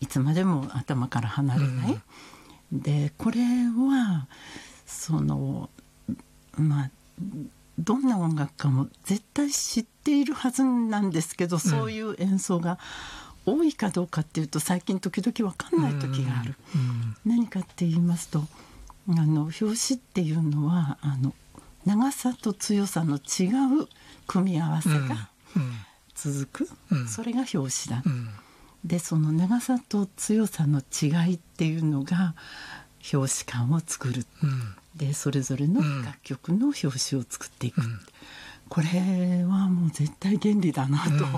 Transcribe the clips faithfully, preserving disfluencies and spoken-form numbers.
いつまでも頭から離れない、うん、でこれはそのまあどんな音楽家も絶対知っているはずなんですけど、そういう演奏が多いかどうかっていうと最近時々分かんない時がある、うんうん、何かって言いますとあの表紙っていうのはあの長さと強さの違う組み合わせが続く、うんうん、それが表紙だ、うん、でその長さと強さの違いっていうのが表紙感を作る、うん、でそれぞれの楽曲の表紙を作っていく、うん、これはもう絶対原理だなと、うんうん、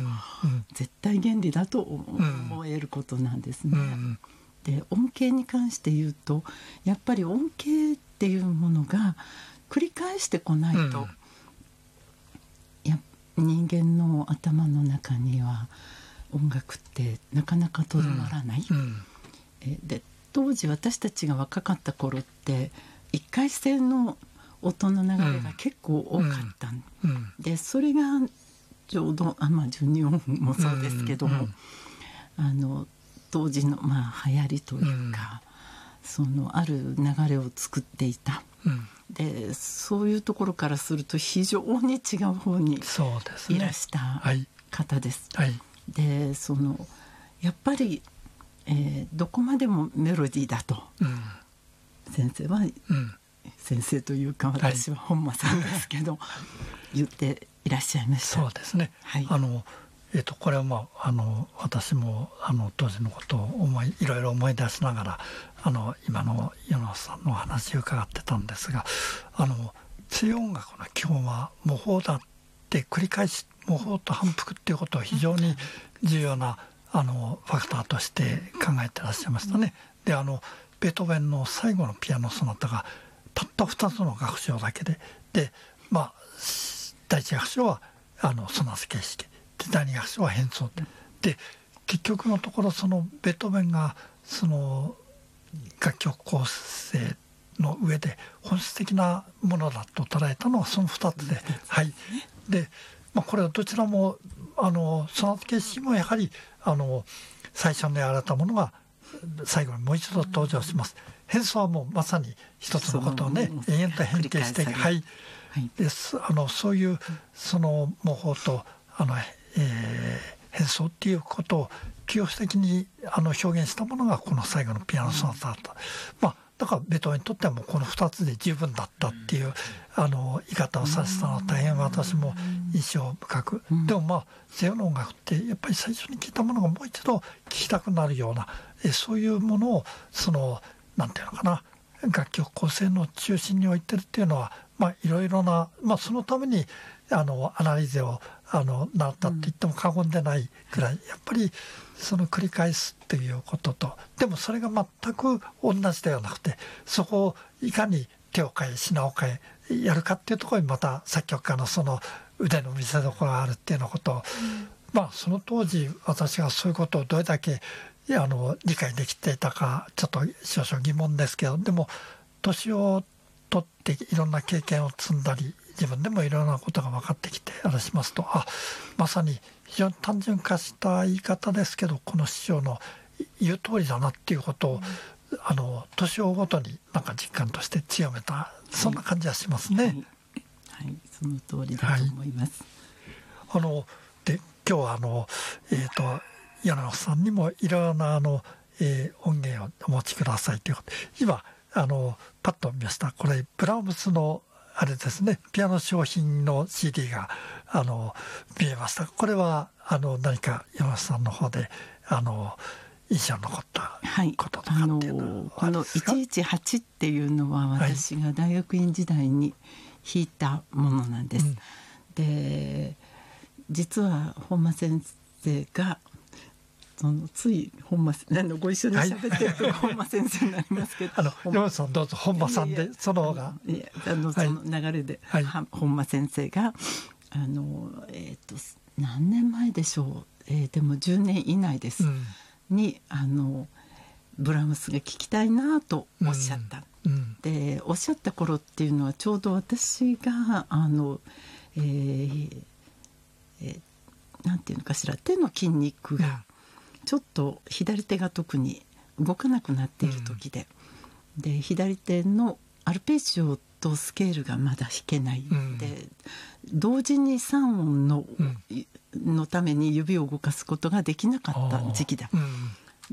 絶対原理だと思えることなんですね、うん、で音形に関して言うとやっぱり音形っていうものが繰り返してこないと、うん、や人間の頭の中には音楽ってなかなかとどまらない、うんうん、えで当時私たちが若かった頃って一回性の音の流れが結構多かった、うんうん、でそれがちょうどあ、まあ、じゅうにおんもそうですけども、うんうん、あの当時の、まあ、流行りというか、うん、そのある流れを作っていた、うん、でそういうところからすると非常に違う方にいらした方です。 はいはい、 でそのやっぱり、えー、どこまでもメロディーだと、うん、先生は、うん、先生というか私は本間さんですけど、はい、言っていらっしゃいました。 そうですね、はい、あのえー、とこれは、まあ、あの私もあの当時のことを思いいろいろ思い出しながらあの今の与野さんのお話を伺ってたんですが、あの西洋音楽の基本は模倣だって繰り返し模倣と反復っていうことを非常に重要なあのファクターとして考えてらっしゃいましたね。であのベートーベンの最後のピアノソナタがたったふたつの楽章だけでで、まあ、第一楽章はあのソナタ形式で第二楽章は変奏で、で結局のところそのベートーベンがその楽曲構成の上で本質的なものだと捉えたのはそのふたつで、はい、で、まあ、これはどちらもあのソナタ形式もやはりあの最初にやられたものが最後にもう一度登場します。変奏はもうまさに一つのことをね延々と変形していく、はい、はい、ですあのそういうその模倣とあの、えー、変奏っていうことを記憶的にあの表現したものがこの最後のピアノソナタだった、うん、まあだからベートーベンにとってはもうこのふたつで十分だったっていう、うん、あの言い方をさせたのは大変私も印象深く、うん、でもまあ西洋の音楽ってやっぱり最初に聞いたものがもう一度聴きたくなるようなえそういうものをそのなんていうのかな楽曲構成の中心に置いてるっていうのはまあいろいろな、まあ、そのためにあのアナリゼをあの習ったって言っても過言でないくらい、うん、やっぱりその繰り返すっていうこととでもそれが全く同じではなくてそこをいかに手を変え品を変えやるかっていうところにまた作曲家のその腕の見せ所があるっていうようなことを、うん、まあその当時私がそういうことをどれだけあの理解できていたかちょっと少々疑問ですけど、でも年を取っていろんな経験を積んだり自分でもいろんなことが分かってきてあれしますと、あまさに非常に単純化した言い方ですけどこの師匠の言う通りだなっていうことを、うん、あの年を追うごとになんか実感として強めた、はい、そんな感じはしますね。はい、 はい、その通りだと思います。 はい、あので今日はあのえっ、ー、と柳野さんにもいろいろなあの、えー、音源をお持ちくださいということで今あのパッと見ました。これブラームスのあれですねピアノ商品の シーディー があの見えました。これはあの何か柳野さんの方であの印象に残ったこととかっていうのは、 はい、あのこのいちいちはちっていうのは私が大学院時代に弾いたものなんです、はい、で実は本間先生がそのつい本間あのご一緒に喋ってると本間先生になりますけど、 あの山本さんどうぞ本間さんでその方がいやあのその流れで、はい、本間先生があの、えー、と何年前でしょう、えー、でもじゅうねん以内です、うん、にあのブラームスが聴きたいなとおっしゃった、うんうん、でおっしゃった頃っていうのはちょうど私があの、えーえー、なんていうのかしら手の筋肉が、 ちょっと左手が特に動かなくなっている時で、うん、で左手のアルペジオとスケールがまだ弾けない、うん、で同時にさんおんの、うん、のために指を動かすことができなかった時期だ、うん、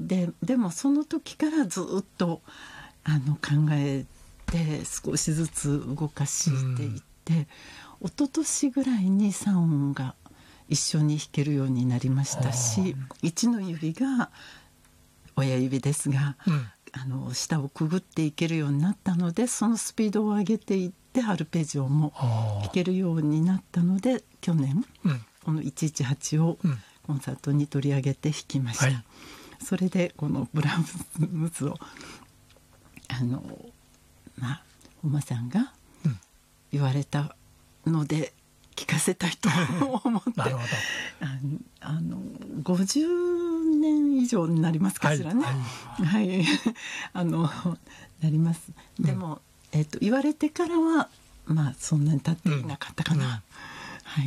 で, でもその時からずっとあの考えて少しずつ動かしていって、うん、一昨年ぐらいにさんおんが一緒に弾けるようになりましたし、いちの指が親指ですが、うん、あの下をくぐっていけるようになったので、そのスピードを上げていってアルペジオも弾けるようになったので、去年、うん、このいちいちはちをコンサートに取り上げて弾きました、はい、それでこのブラームスをあのまあ本間さんが言われたので聞かせたいと思ってなるほど。あのごじゅうねん以上になりますかしらね、はい、はい、あのなります。でも、うん、えーと、言われてからはまあそんなに経っていなかったかな、うんうん、はい、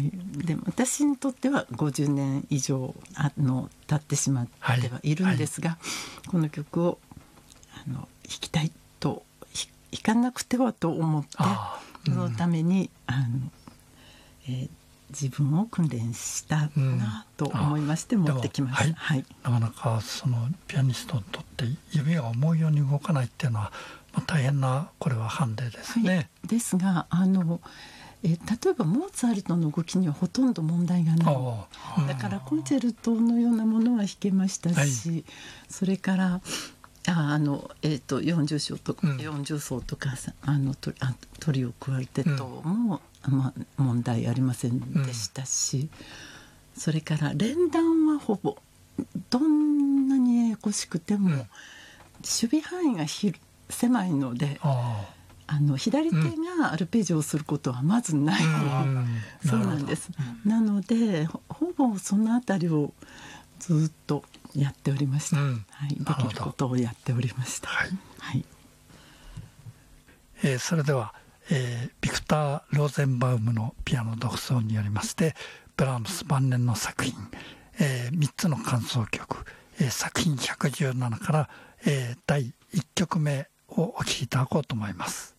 でも私にとってはごじゅうねん以上あの経ってしまってはいるんですが、はいはい、この曲をあの弾きたいと弾かなくてはと思って、そのためにあのえー、自分を訓練したなと思いまして持ってきました、うん、はいはい、 なかなかそのピアニストにとって指が思うように動かないっていうのは、まあ、大変なこれはハンデですね、はい、 ですがあの、えー、例えばモーツァルトの動きにはほとんど問題がない、うん、だからコンチェルトのようなものは弾けましたし、はい、それからああの、えー、とよんじゅうしょうとか、うん、よんじゅうそうとかあのトあトリオクワルテットも、うんまあ、問題ありませんでしたし、うん、それから連弾はほぼどんなにややこしくても、うん、守備範囲がひ狭いので、ああの左手がアルペジオをすることはまずない、うん、そうなんです、うん、なのでほぼそのあたりをずっとやっておりました、うんはい、できることをやっておりました、はいはいえー、それではえー、ビクター・ローゼンバウムのピアノ独奏によりましてブラームス晩年の作品、えー、みっつの間奏曲、えー、作品ひゃくじゅうななから、えー、だいいっきょくめをお聴きいただこうと思います。